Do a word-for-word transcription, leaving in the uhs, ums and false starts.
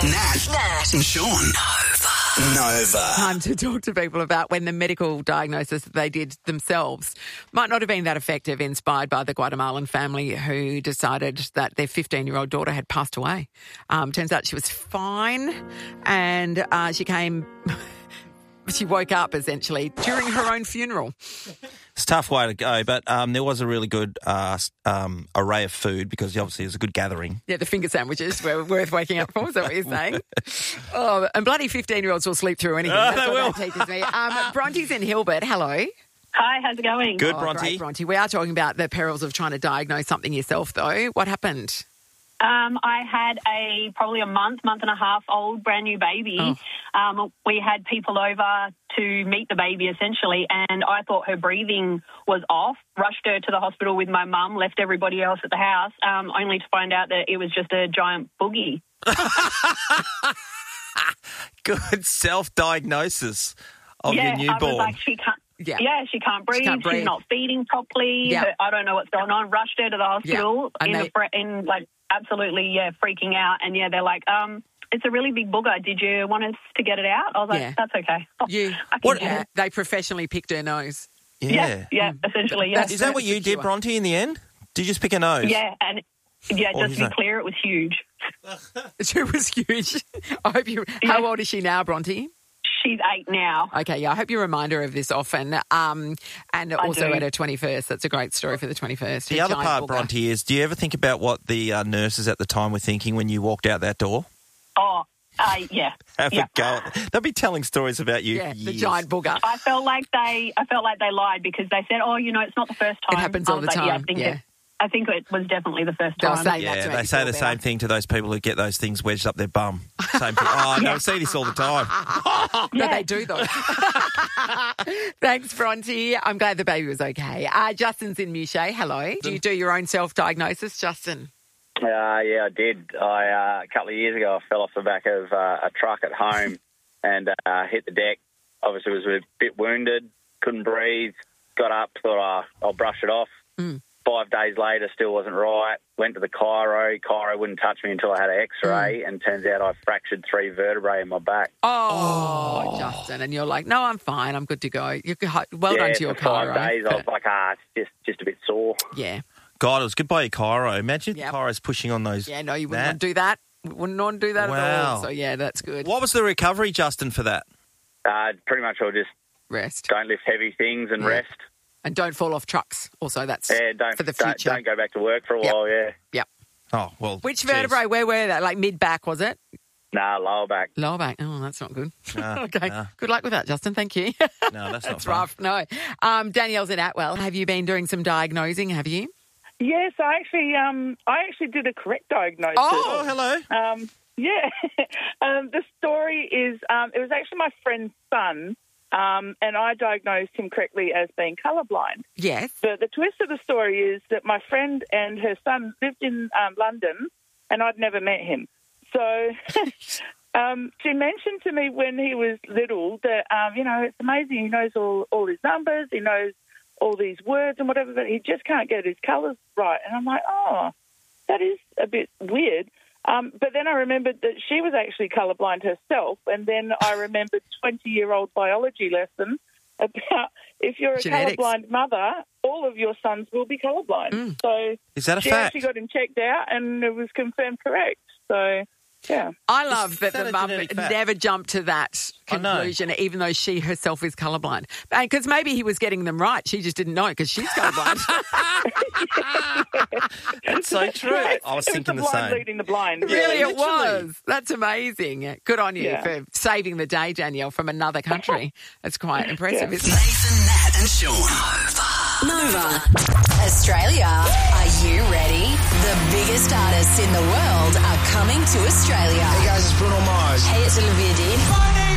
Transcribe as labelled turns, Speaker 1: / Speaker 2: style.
Speaker 1: Nat, Nat and Sean. Nova. Nova.
Speaker 2: Time to talk to people about when the medical diagnosis that they did themselves might not have been that effective, inspired by the Guatemalan family who decided that their fifteen-year-old daughter had passed away. Um, turns out she was fine and uh, she came... She woke up, essentially, during her own funeral.
Speaker 3: It's a tough way to go, but um, there was a really good uh, um, array of food because obviously it was a good gathering.
Speaker 2: Yeah, the finger sandwiches were worth waking up for, is that what you're saying? Oh, and bloody fifteen-year-olds will sleep through anything.
Speaker 3: Oh,
Speaker 2: That's
Speaker 3: they
Speaker 2: what
Speaker 3: will.
Speaker 2: that teaches me. Um, Bronte's in Hilbert. Hello.
Speaker 4: Hi, how's it going?
Speaker 3: Good,
Speaker 2: Oh,
Speaker 3: Bronte.
Speaker 2: great, Bronte. We are talking about the perils of trying to diagnose something yourself, though. What happened?
Speaker 4: Um, I had a probably a month, month and a half old brand new baby.
Speaker 2: Oh.
Speaker 4: Um, we had people over to meet the baby essentially, and I thought her breathing was off. Rushed her to the hospital with my mum, left everybody else at the house, um, only to find out that it was just a giant boogie.
Speaker 3: Good self-diagnosis of
Speaker 4: yeah,
Speaker 3: your newborn.
Speaker 4: I was like, she can't.
Speaker 2: Yeah.
Speaker 4: Yeah, she can't breathe.
Speaker 2: can't breathe.
Speaker 4: She's not feeding properly.
Speaker 2: Yeah.
Speaker 4: Her- I don't know what's going on. Rushed her to the hospital
Speaker 2: And
Speaker 4: in,
Speaker 2: they-
Speaker 4: a fre- in like absolutely yeah freaking out. And yeah, they're like, um, it's a really big booger. Did you want us to get it out? I was like,
Speaker 2: Yeah.
Speaker 4: that's okay. Oh,
Speaker 2: You,
Speaker 4: I can
Speaker 3: What-
Speaker 4: get
Speaker 2: yeah,
Speaker 4: it.
Speaker 2: they professionally picked her nose.
Speaker 3: yeah.
Speaker 4: Yeah, yeah, essentially, yeah.
Speaker 2: That's-
Speaker 3: Is that what you
Speaker 2: That's
Speaker 3: did,
Speaker 2: secure.
Speaker 3: Bronte, in the end? Did you just pick a nose?
Speaker 4: Yeah, and yeah,
Speaker 3: Or
Speaker 4: just
Speaker 3: is
Speaker 4: to be
Speaker 3: that-
Speaker 4: clear, it was huge.
Speaker 2: She was huge. I hope you. How old is she now, Bronte?
Speaker 4: She's eight now.
Speaker 2: Okay, yeah, I hope you remind her of this often. Um, and also
Speaker 4: do.
Speaker 2: at her twenty-first. That's a great story for the twenty-first.
Speaker 3: The
Speaker 2: Her
Speaker 3: other
Speaker 2: giant
Speaker 3: part,
Speaker 2: booger.
Speaker 3: Bronte, is do you ever think about what the uh, nurses at the time were thinking when you walked out that door?
Speaker 4: Oh, uh, yeah.
Speaker 3: Have
Speaker 4: yeah.
Speaker 3: a go. They'll be telling stories about you
Speaker 2: Yeah,
Speaker 3: for
Speaker 2: the
Speaker 3: years.
Speaker 2: giant booger.
Speaker 4: I felt like they, I felt like they lied because they said, "Oh, you know, it's not the first time."
Speaker 2: It happens
Speaker 4: I
Speaker 2: all
Speaker 4: was
Speaker 2: the
Speaker 4: like, Yeah, I
Speaker 2: time,
Speaker 4: think
Speaker 2: yeah.
Speaker 4: it, I think it was definitely the first
Speaker 2: They'll
Speaker 4: time.
Speaker 2: say that
Speaker 3: Yeah,
Speaker 2: to make
Speaker 3: they
Speaker 2: you
Speaker 3: say
Speaker 2: feel
Speaker 3: the
Speaker 2: better.
Speaker 3: same thing to those people who get those things wedged up their bum. Same thing. Oh, no, I see this all the time.
Speaker 2: No,
Speaker 4: Yeah.
Speaker 2: they do though. Thanks, Bronte. I'm glad the baby was okay. Uh, Justin's in Mushay. Hello. Do you do your own self-diagnosis, Justin?
Speaker 5: Uh, yeah, I did. I uh, a couple of years ago, I fell off the back of uh, a truck at home and uh, hit the deck. Obviously, was a bit wounded, couldn't breathe. Got up, thought oh, I'll brush it off.
Speaker 2: Mm.
Speaker 5: Five days later, still wasn't right. Went to the chiro. Chiro wouldn't touch me until I had an X-ray, and turns out I fractured three vertebrae in my back.
Speaker 2: Oh, Justin. And you're like, no, I'm fine. I'm good to go. You could, well
Speaker 5: yeah,
Speaker 2: done to your
Speaker 5: for
Speaker 2: car,
Speaker 5: five days, I was like, ah, it's just just a bit sore.
Speaker 2: Yeah.
Speaker 3: God, it was good by your chiro. Imagine
Speaker 2: Yep.
Speaker 3: if the chiro's pushing on those.
Speaker 2: Yeah, no, you wouldn't
Speaker 3: that.
Speaker 2: want to do that. Wouldn't want to do that at
Speaker 3: Wow.
Speaker 2: all. So, yeah, that's good.
Speaker 3: What was the recovery, Justin, for that?
Speaker 5: Uh, pretty much, I'll just
Speaker 2: Rest.
Speaker 5: don't lift heavy things and
Speaker 2: Yeah.
Speaker 5: rest.
Speaker 2: And don't fall off trucks. Also, that's
Speaker 5: Yeah, don't
Speaker 2: for the
Speaker 5: don't,
Speaker 2: future.
Speaker 5: don't go back to work for a
Speaker 2: Yep.
Speaker 5: while. Yeah,
Speaker 2: Yep.
Speaker 3: Oh, well.
Speaker 2: Which
Speaker 3: geez.
Speaker 2: vertebrae, where were they? Like mid-back, was it?
Speaker 5: nah, lower back.
Speaker 2: Lower back. Oh, that's not good.
Speaker 3: Nah,
Speaker 2: okay.
Speaker 3: nah.
Speaker 2: Good luck with that, Justin. Thank you.
Speaker 3: No, that's not
Speaker 2: That's
Speaker 3: fun.
Speaker 2: rough. No. Um, Danielle's in Atwell. Have you been doing some diagnosing, have you?
Speaker 6: Yes, I actually, um, I actually did a correct diagnosis.
Speaker 3: Oh, hello.
Speaker 6: Um, yeah. um, the story is, um, it was actually my friend's son, um, and I diagnosed him correctly as being colourblind.
Speaker 2: Yes.
Speaker 6: But the twist of the story is that my friend and her son lived in um, London, and I'd never met him. So um, she mentioned to me when he was little that, um, you know, it's amazing. He knows all, all his numbers. He knows all these words and whatever, but he just can't get his colours right. And I'm like, oh, that is a bit weird. Um, but then I remembered that she was actually colourblind herself, and then I remembered twenty-year-old biology lesson about if you're a
Speaker 2: Genetics.
Speaker 6: colourblind mother, all of your sons will be colourblind.
Speaker 2: Mm.
Speaker 6: So
Speaker 3: Is that a
Speaker 6: she
Speaker 3: fact?
Speaker 6: actually got him checked out, and it was confirmed correct. So, yeah.
Speaker 2: I love that
Speaker 3: that
Speaker 2: the
Speaker 3: a
Speaker 2: mum
Speaker 3: genetic fact?
Speaker 2: never jumped to that
Speaker 3: I know.
Speaker 2: conclusion, even though she herself is colourblind. Because maybe he was getting them right. She just didn't know because she's colourblind.
Speaker 3: That's so true. I was
Speaker 6: It
Speaker 3: thinking
Speaker 6: the
Speaker 3: the
Speaker 6: blind
Speaker 3: same.
Speaker 6: leading the blind.
Speaker 2: Really, it
Speaker 3: literally.
Speaker 2: was. That's amazing. Good on you
Speaker 6: Yeah.
Speaker 2: for saving the day, Danielle, from another country. That's quite impressive,
Speaker 6: Yeah.
Speaker 2: isn't it?
Speaker 1: Nathan, Nat and Sean.
Speaker 7: Nova. Australia, are you ready? The biggest artists in the world are coming to Australia.
Speaker 8: Hey guys, it's Bruno Mars.
Speaker 7: Hey, it's Olivia Dean.
Speaker 8: My name